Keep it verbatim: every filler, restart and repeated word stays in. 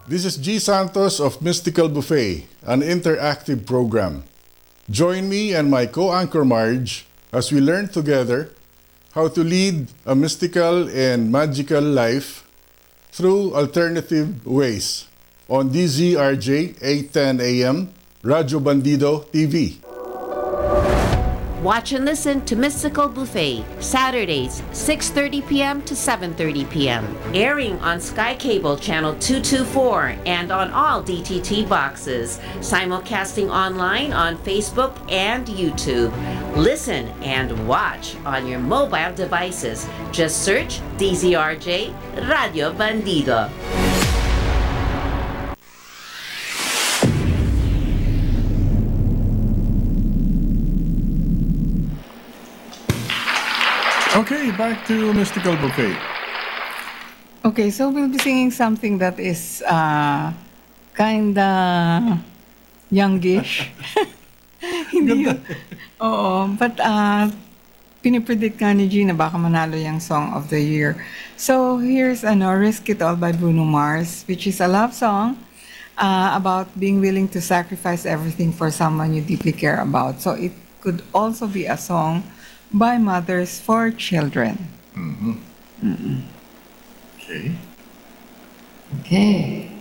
This is G. Santos of Mystical Buffet, an interactive program. Join me and my co-anchor Marge as we learn together how to lead a mystical and magical life through alternative ways on D Z R J eight ten A M, Radyo Bandido T V. Watch and listen to Mystical Buffet, Saturdays, six thirty p.m. to seven thirty p.m. Airing on Sky Cable Channel two twenty-four and on all D T T boxes. Simulcasting online on Facebook and YouTube. Listen and watch on your mobile devices. Just search D Z R J Radio Bandido. Okay, back to Mystical Buffet. Okay, so we'll be singing something that is uh, kinda youngish. Hindi yun. Oo, but uh, pinipredict nga ni Gina baka manalo yung Song of the Year. So here's ano, Risk It All by Bruno Mars, which is a love song uh, about being willing to sacrifice everything for someone you deeply care about. So it could also be a song by mothers for children. Mm-hmm. Mm-mm. Okay. Okay.